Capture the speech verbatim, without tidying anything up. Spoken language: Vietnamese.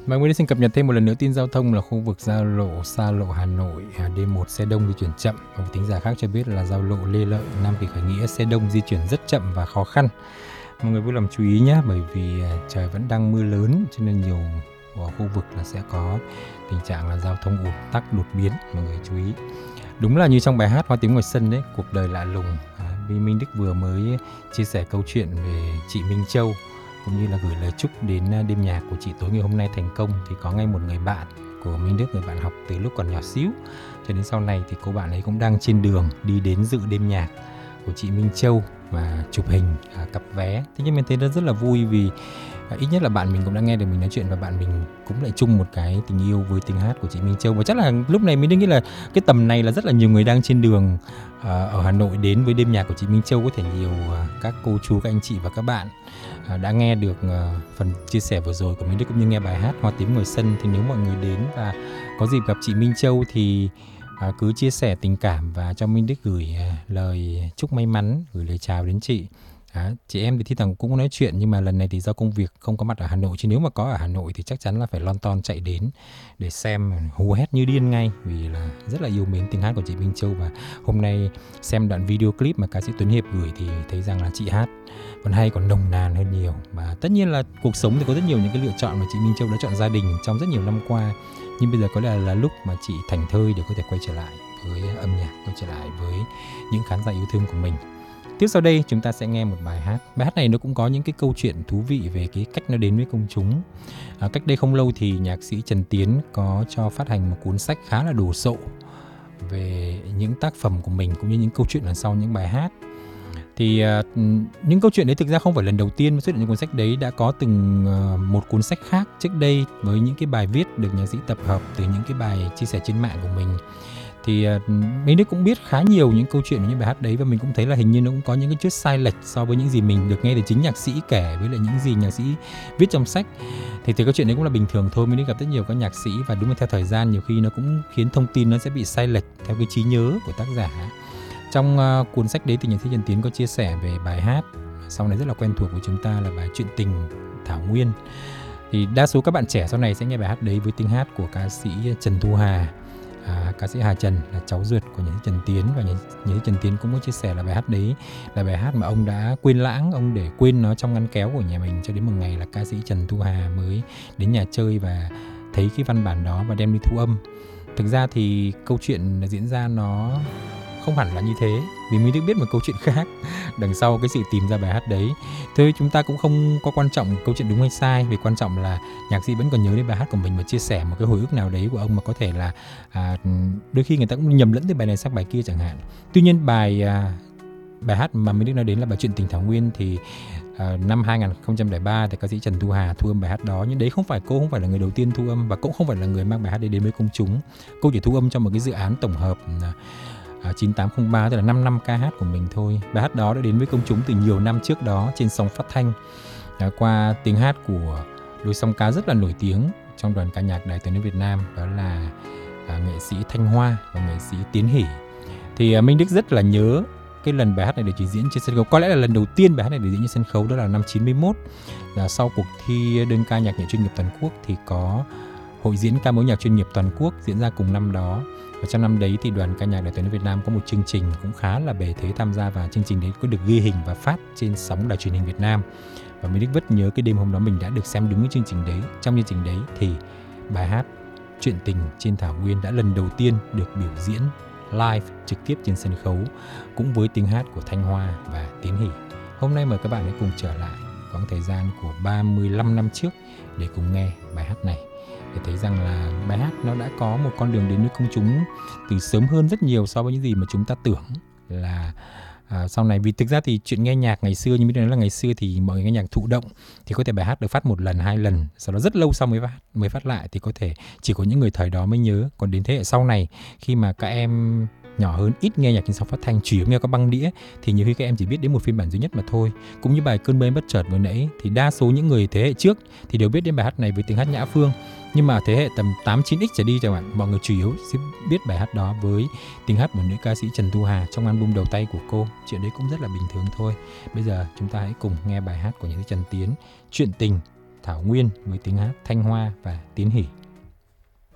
Và mới đây xin cập nhật thêm một lần nữa tin giao thông là khu vực giao lộ xa lộ Hà Nội D một xe đông di chuyển chậm. Một thính giả khác cho biết là giao lộ Lê Lợi Nam Kỳ Khởi Nghĩa xe đông di chuyển rất chậm và khó khăn. Mọi người vui lòng chú ý nhé, bởi vì trời vẫn đang mưa lớn cho nên nhiều khu vực là sẽ có tình trạng là giao thông ùn tắc đột biến. Mọi người chú ý. Đúng là như trong bài hát Hoa Tím Ngoài Sân đấy, cuộc đời lạ lùng. Vì Minh Đức vừa mới chia sẻ câu chuyện về chị Minh Châu, cũng như là gửi lời chúc đến đêm nhạc của chị tối ngày hôm nay thành công. Thì có ngay một người bạn của Minh Đức, người bạn học từ lúc còn nhỏ xíu cho đến sau này, thì cô bạn ấy cũng đang trên đường đi đến dự đêm nhạc của chị Minh Châu và chụp hình à, cặp vé. Thế nhưng mình thấy nó rất là vui vì à, ít nhất là bạn mình cũng đã nghe được mình nói chuyện, và bạn mình cũng lại chung một cái tình yêu với tiếng hát của chị Minh Châu. Và chắc là lúc này mình nghĩ là cái tầm này là rất là nhiều người đang trên đường à, ở Hà Nội đến với đêm nhạc của chị Minh Châu. Có thể nhiều à, các cô chú, các anh chị và các bạn à, đã nghe được à, phần chia sẻ vừa rồi của Minh Đức, cũng như nghe bài hát Hoa Tím Ngoài Sân. Thì nếu mọi người đến và có dịp gặp chị Minh Châu thì À, cứ chia sẻ tình cảm và cho Minh Đức gửi à, lời chúc may mắn, gửi lời chào đến chị. À, chị em thì thi thoảng cũng có nói chuyện, nhưng mà lần này thì do công việc không có mặt ở Hà Nội, chứ nếu mà có ở Hà Nội thì chắc chắn là phải lon ton chạy đến để xem, hú hét như điên ngay, vì là rất là yêu mến tiếng hát của chị Minh Châu. Và hôm nay xem đoạn video clip mà ca sĩ Tuấn Hiệp gửi thì thấy rằng là chị hát còn hay, còn nồng nàn hơn nhiều. Và tất nhiên là cuộc sống thì có rất nhiều những cái lựa chọn mà chị Minh Châu đã chọn gia đình trong rất nhiều năm qua, nhưng bây giờ có lẽ là, là lúc mà chị thảnh thơi để có thể quay trở lại với âm nhạc, quay trở lại với những khán giả yêu thương của mình. Tiếp sau đây chúng ta sẽ nghe một bài hát. Bài hát này nó cũng có những cái câu chuyện thú vị về cái cách nó đến với công chúng. À, cách đây không lâu thì nhạc sĩ Trần Tiến có cho phát hành một cuốn sách khá là đồ sộ về những tác phẩm của mình, cũng như những câu chuyện đằng sau những bài hát. Thì uh, những câu chuyện đấy thực ra không phải lần đầu tiên xuất hiện trong cuốn sách đấy, đã có từng uh, một cuốn sách khác trước đây với những cái bài viết được nhạc sĩ tập hợp từ những cái bài chia sẻ trên mạng của mình. Thì uh, Minh Đức cũng biết khá nhiều những câu chuyện của những bài hát đấy, và mình cũng thấy là hình như nó cũng có những cái chút sai lệch so với những gì mình được nghe từ chính nhạc sĩ kể với lại những gì nhạc sĩ viết trong sách. Thì từ câu chuyện đấy cũng là bình thường thôi. Minh Đức gặp rất nhiều các nhạc sĩ, và đúng là theo thời gian nhiều khi nó cũng khiến thông tin nó sẽ bị sai lệch theo cái trí nhớ của tác giả. Trong uh, cuốn sách đấy thì nhạc sĩ Trần Tiến có chia sẻ về bài hát sau này rất là quen thuộc với chúng ta là bài Chuyện Tình Thảo Nguyên. Thì đa số các bạn trẻ sau này sẽ nghe bài hát đấy với tiếng hát của ca sĩ Trần Thu Hà. À, ca sĩ Hà Trần là cháu ruột của nhạc sĩ Trần Tiến, và nhạc, nhạc sĩ Trần Tiến cũng có chia sẻ là bài hát đấy là bài hát mà ông đã quên lãng, ông để quên nó trong ngăn kéo của nhà mình, cho đến một ngày là ca sĩ Trần Thu Hà mới đến nhà chơi và thấy cái văn bản đó và đem đi thu âm. Thực ra thì câu chuyện diễn ra nó không hẳn là như thế, vì mình được biết một câu chuyện khác đằng sau cái sự tìm ra bài hát đấy. Thôi chúng ta cũng không có quan trọng câu chuyện đúng hay sai, vì quan trọng là nhạc sĩ vẫn còn nhớ đến bài hát của mình và chia sẻ một cái hồi ức nào đấy của ông, mà có thể là à, đôi khi người ta cũng nhầm lẫn từ bài này sang bài kia chẳng hạn. Tuy nhiên bài à, bài hát mà mình được nói đến là bài Chuyện Tình Thảo Nguyên thì à, năm hai không không ba thì ca sĩ Trần Thu Hà thu âm bài hát đó, nhưng đấy không phải cô không phải là người đầu tiên thu âm, và cũng không phải là người mang bài hát đấy đến với công chúng. Cô chỉ thu âm trong một cái dự án tổng hợp À, chín tám không ba, tức là năm năm ca hát của mình thôi. Bài hát đó đã đến với công chúng từ nhiều năm trước đó trên sóng phát thanh à, qua tiếng hát của đôi song ca rất là nổi tiếng trong đoàn ca nhạc Đài Tiếng nói Việt Nam, đó là à, nghệ sĩ Thanh Hoa và nghệ sĩ Tiến Hỷ. Thì à, Minh Đức rất là nhớ cái lần bài hát này được trình diễn trên sân khấu. Có lẽ là lần đầu tiên bài hát này được diễn trên sân khấu, đó là năm chín mươi mốt, là sau cuộc thi đơn ca nhạc nhẹ chuyên nghiệp toàn quốc thì có hội diễn ca mối nhạc chuyên nghiệp toàn quốc diễn ra cùng năm đó. Và trong năm đấy thì đoàn ca nhạc Đài Tiếng nói Việt Nam có một chương trình cũng khá là bề thế tham gia, và chương trình đấy có được ghi hình và phát trên sóng Đài Truyền hình Việt Nam. Và mình rất nhớ cái đêm hôm đó mình đã được xem đúng cái chương trình đấy. Trong chương trình đấy thì bài hát Chuyện Tình trên Thảo Nguyên đã lần đầu tiên được biểu diễn live trực tiếp trên sân khấu, cũng với tiếng hát của Thanh Hoa và Tiến Hỷ. Hôm nay mời các bạn hãy cùng trở lại quãng thời gian của ba mươi lăm năm trước để cùng nghe bài hát này, để thấy rằng là bài hát nó đã có một con đường đến với công chúng từ sớm hơn rất nhiều so với những gì mà chúng ta tưởng là à, sau này. Vì thực ra thì chuyện nghe nhạc ngày xưa, như mình nói là ngày xưa thì mọi người nghe nhạc thụ động thì có thể bài hát được phát một lần, hai lần, sau đó rất lâu sau mới phát, mới phát lại, thì có thể chỉ có những người thời đó mới nhớ. Còn đến thế hệ sau này, khi mà các em nhỏ hơn ít nghe nhạc trên sóng phát thanh, chủ yếu nghe có băng đĩa, thì nhiều khi các em chỉ biết đến một phiên bản duy nhất mà thôi. Cũng như bài Cơn Mưa Bất Chợt vừa nãy, thì đa số những người thế hệ trước thì đều biết đến bài hát này với tiếng hát Nhã Phương. Nhưng mà thế hệ tầm tám chín x trở đi chẳng hạn, mọi người chủ yếu sẽ biết bài hát đó với tiếng hát của nữ ca sĩ Trần Thu Hà trong album đầu tay của cô. Chuyện đấy cũng rất là bình thường thôi. Bây giờ chúng ta hãy cùng nghe bài hát của nhạc sĩ Trần Tiến, Chuyện Tình Thảo Nguyên với tiếng hát Thanh Hoa và Tiến Hỷ.